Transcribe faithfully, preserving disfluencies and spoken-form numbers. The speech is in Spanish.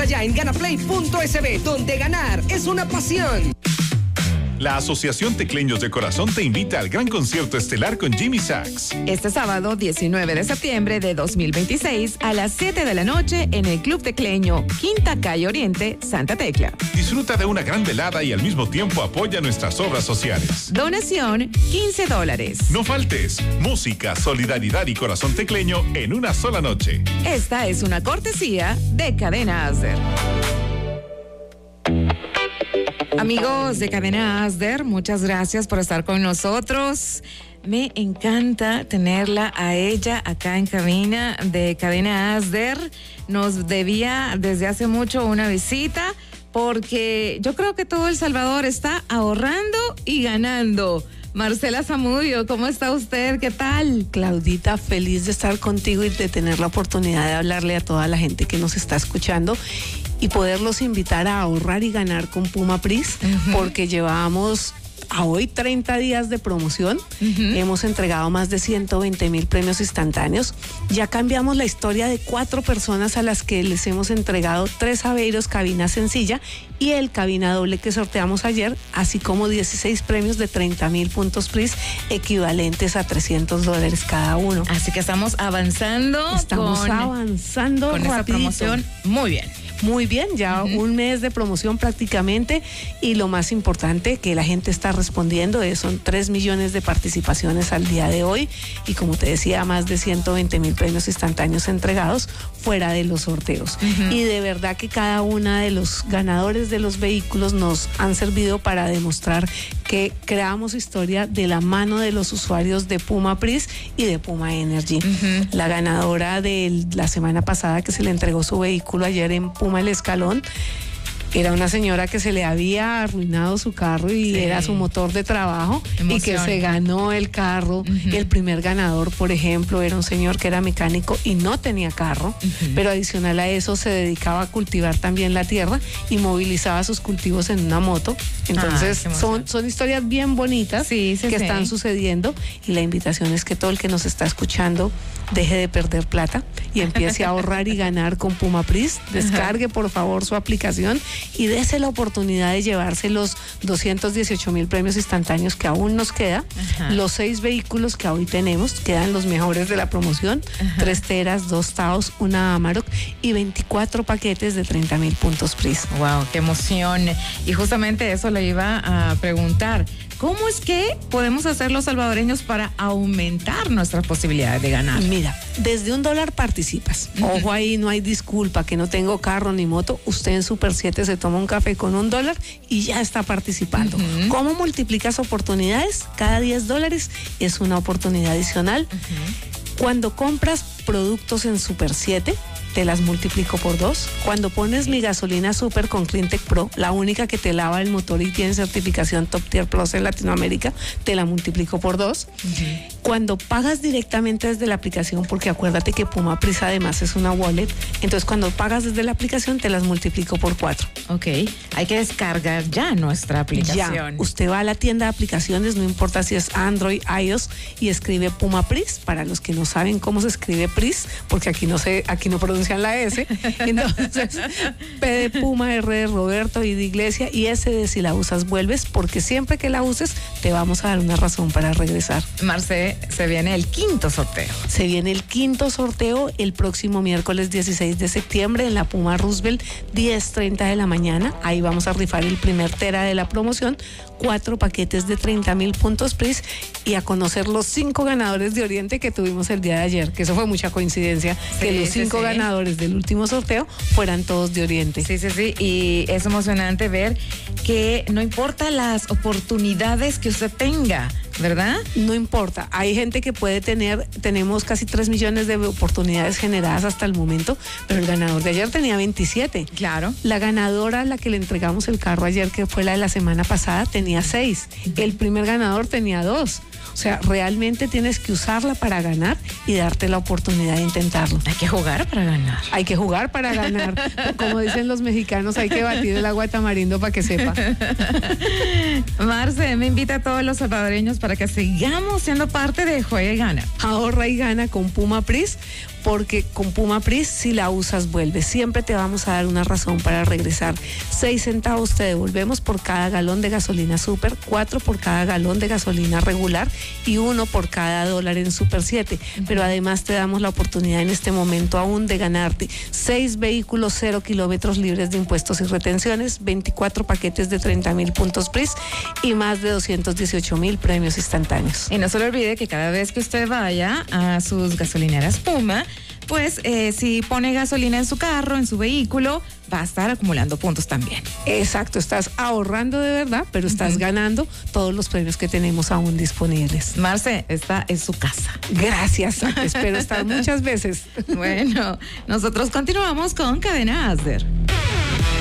Apuesta ya en ganaplay punto es be, donde ganar es una pasión. La Asociación Tecleños de Corazón te invita al gran concierto estelar con Jimmy Sachs. Este sábado diecinueve de septiembre de dos mil veintiséis a las siete de la noche en el Club Tecleño, Quinta Calle Oriente, Santa Tecla. Disfruta de una gran velada y al mismo tiempo apoya nuestras obras sociales. Donación quince dólares. No faltes. Música, solidaridad y corazón tecleño en una sola noche. Esta es una cortesía de Cadena Asder. Amigos de Cadena Asder, muchas gracias por estar con nosotros. Me encanta tenerla a ella acá en cabina de Cadena Asder. Nos debía desde hace mucho una visita porque yo creo que todo El Salvador está ahorrando y ganando. Marcela Zamudio, ¿cómo está usted? ¿Qué tal? Claudita, feliz de estar contigo y de tener la oportunidad de hablarle a toda la gente que nos está escuchando y poderlos invitar a ahorrar y ganar con Puma Pris, uh-huh. porque llevamos a hoy treinta días de promoción, uh-huh. hemos entregado más de ciento veinte mil premios instantáneos, ya cambiamos la historia de cuatro personas a las que les hemos entregado tres Aveiros cabina sencilla y el cabina doble que sorteamos ayer, así como dieciséis premios de treinta mil puntos Pris equivalentes a trescientos dólares cada uno. Así que estamos avanzando. Estamos con, avanzando con esta promoción. Muy bien. Muy bien, ya uh-huh. un mes de promoción prácticamente y lo más importante que la gente está respondiendo es, son tres millones de participaciones al día de hoy y como te decía, más de ciento veinte mil premios instantáneos entregados fuera de los sorteos. Uh-huh. Y de verdad que cada una de los ganadores de los vehículos nos han servido para demostrar que creamos historia de la mano de los usuarios de Puma Pris y de Puma Energy. Uh-huh. La ganadora de la semana pasada que se le entregó su vehículo ayer en Puma El Escalón era una señora que se le había arruinado su carro y sí. era su motor de trabajo. Emoción. Y que se ganó el carro. Uh-huh. El primer ganador, por ejemplo, era un señor que era mecánico y no tenía carro, uh-huh. pero adicional a eso se dedicaba a cultivar también la tierra y movilizaba sus cultivos en una moto. Entonces ah, son, son historias bien bonitas sí, sí, que sí. están sucediendo y la invitación es que todo el que nos está escuchando deje de perder plata y empiece a ahorrar y ganar con Puma Pris. Descargue por favor su aplicación y dése la oportunidad de llevarse los doscientos dieciocho mil premios instantáneos que aún nos queda. Ajá. Los seis vehículos que hoy tenemos, quedan los mejores de la promoción. Ajá. Tres Teras, dos Taos, una Amarok y veinticuatro paquetes de treinta mil puntos Pris. Wow, qué emoción. Y justamente eso le iba a preguntar. ¿Cómo es que podemos hacer los salvadoreños para aumentar nuestras posibilidades de ganar? Mira, desde un dólar participas. Uh-huh. Ojo ahí, no hay disculpa, que no tengo carro ni moto. Usted en Super siete se toma un café con un dólar y ya está participando. Uh-huh. ¿Cómo multiplicas oportunidades? Cada diez dólares es una oportunidad adicional. Uh-huh. Cuando compras productos en Super siete, te las multiplico por dos. Cuando pones mi gasolina Super con Cleantech Pro, la única que te lava el motor y tiene certificación Top Tier Plus en Latinoamérica, te la multiplico por dos. Uh-huh. Cuando pagas directamente desde la aplicación, porque acuérdate que Puma Pris además es una wallet, entonces cuando pagas desde la aplicación te las multiplico por cuatro. Ok, hay que descargar ya nuestra aplicación. Ya, usted va a la tienda de aplicaciones, no importa si es Android, iOS, y escribe Puma Pris, para los que no saben cómo se escribe Pris, porque aquí no se, aquí no pronuncian la S, entonces P de Puma, R de Roberto y de Iglesia y S de si la usas vuelves, porque siempre que la uses te vamos a dar una razón para regresar. Marce, se viene el quinto sorteo. Se viene el quinto sorteo el próximo miércoles dieciséis de septiembre en la Puma Roosevelt, diez treinta de la mañana. Ahí vamos a rifar el primer Tera de la promoción, cuatro paquetes de treinta mil puntos Pris y a conocer los cinco ganadores de Oriente que tuvimos el día de ayer, que eso fue mucha coincidencia, sí, que los cinco sí, sí. ganadores del último sorteo fueran todos de Oriente. Sí, sí, sí, y es emocionante ver que no importa las oportunidades que usted tenga, ¿verdad? No importa, hay gente que puede tener, tenemos casi tres millones de oportunidades generadas hasta el momento, pero el ganador de ayer tenía veintisiete. Claro. La ganadora a la que le entregamos el carro ayer, que fue la de la semana pasada, tenía seis. El primer ganador tenía dos. O sea, realmente tienes que usarla para ganar y darte la oportunidad de intentarlo. Hay que jugar para ganar. Hay que jugar para ganar. Como dicen los mexicanos, hay que batir el agua de tamarindo para que sepa. Marce, me invita a todos los salvadoreños para que sigamos siendo parte de Juega y Gana. Ahorra y gana con Puma Pris. porque con Puma Pris, si la usas, vuelve. Siempre te vamos a dar una razón para regresar. Seis centavos te devolvemos por cada galón de gasolina Super, cuatro por cada galón de gasolina regular y uno por cada dólar en Super siete. Uh-huh. Pero además te damos la oportunidad en este momento aún de ganarte seis vehículos cero kilómetros libres de impuestos y retenciones, veinticuatro paquetes de treinta mil puntos Pris y más de doscientos dieciocho mil premios instantáneos. Y no se le olvide que cada vez que usted vaya a sus gasolineras Puma, pues eh, si pone gasolina en su carro, en su vehículo, va a estar acumulando puntos también. Exacto, estás ahorrando de verdad, pero estás uh-huh. ganando todos los premios que tenemos aún disponibles. Marce, esta es su casa. Gracias, espero estar muchas veces. Bueno, nosotros continuamos con Cadena Asder.